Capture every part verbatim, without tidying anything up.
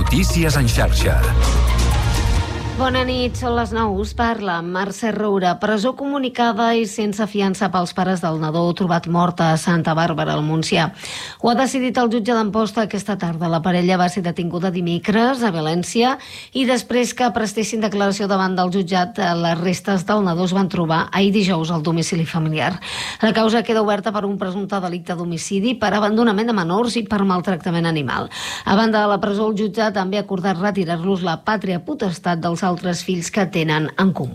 Notícies en xarxa. Bona nit, són les nou. Us parla Mercè Roura. Presó comunicada i sense fiança pels pares del nadó trobat mort a Santa Bàrbara, al Montsià. Ho ha decidit el jutge d'Amposta aquesta tarda. La parella va ser detinguda dimecres a València i després que prestessin declaració davant del jutjat, les restes del nadó es van trobar ahir dijous al domicili familiar. La causa queda oberta per un presumpte delicte d'homicidi, per abandonament de menors i per maltractament animal. A banda de la presó, el jutge també ha acordat retirar-los la pàtria potestat dels altres fills que tenen en comú.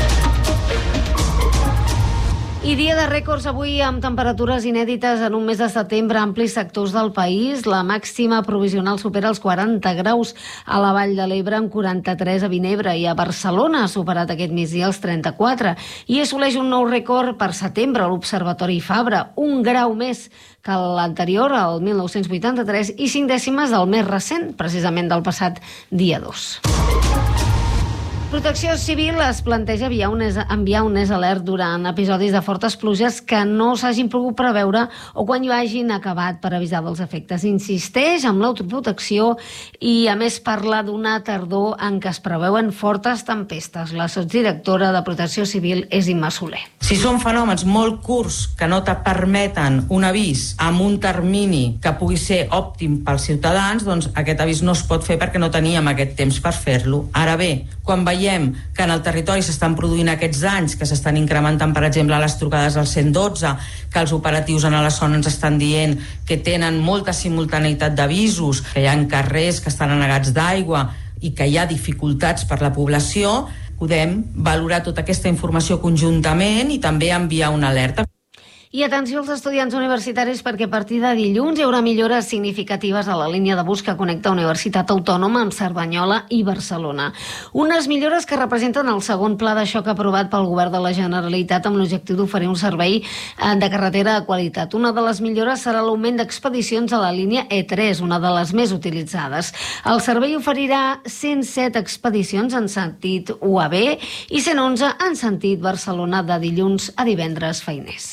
I dia de rècords avui amb temperatures inèdites en un mes de setembre a amplis sectors del país. La màxima provisional supera els quaranta graus a la Vall de l'Ebre, amb quaranta-tres a Vinebre, i a Barcelona ha superat aquest migdia els trenta-quatre i assoleix un nou rècord per setembre a l'Observatori Fabra, un grau més que l'anterior, el mil nou-cents vuitanta-tres, i cinc dècimes del més recent, precisament del passat dia dos. Protecció Civil es planteja enviar un, enviar un és alert durant episodis de fortes pluges que no s'hagin pogut preveure o quan hi hagin acabat, per avisar dels efectes. Insisteix amb l'autoprotecció i, a més, parla d'una tardor en què es preveuen fortes tempestes. La sotsdirectora de Protecció Civil és Imma Soler. Si són fenòmens molt curts que no te permeten un avís amb un termini que pugui ser òptim pels ciutadans, doncs aquest avís no es pot fer perquè no teníem aquest temps per fer-lo. Ara bé, quan veiem que en el territori s'estan produint aquests danys, que s'estan incrementant, per exemple, les trucades al cent i dotze, que els operatius en la zona ens estan dient que tenen molta simultaneïtat d'avisos, que hi ha carrers que estan anegats d'aigua i que hi ha dificultats per la població, podem valorar tota aquesta informació conjuntament i també enviar una alerta. I atenció als estudiants universitaris, perquè a partir de dilluns hi haurà millores significatives a la línia de bus que connecta Universitat Autònoma amb Cerdanyola i Barcelona. Unes millores que representen el segon pla de xoc aprovat pel Govern de la Generalitat amb l'objectiu d'oferir un servei de carretera de qualitat. Una de les millores serà l'augment d'expedicions a la línia E tres, una de les més utilitzades. El servei oferirà cent set expedicions en sentit U A B i cent onze en sentit Barcelona de dilluns a divendres feiners.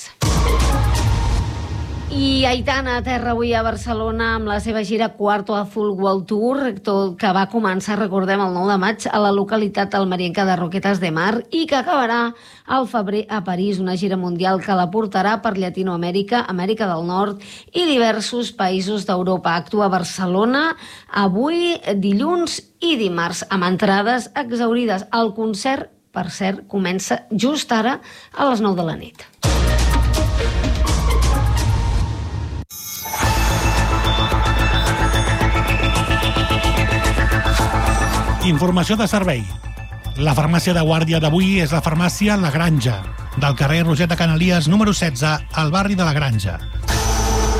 I Aitana aterra avui a Barcelona amb la seva gira Cuarto Azul World Tour, que va començar, recordem, el nou de maig a la localitat almerienca de Roquetas de Mar i que acabarà al febrer a París, una gira mundial que la portarà per Llatinoamèrica, Amèrica del Nord i diversos països d'Europa. Actua a Barcelona avui, dilluns i dimarts, amb entrades exhaurides. El concert, per cert, comença just ara a les nou de la nit. Informació de servei. La farmàcia de guàrdia d'avui és la farmàcia La Granja, del carrer Roget de Canalies número setze, al barri de La Granja.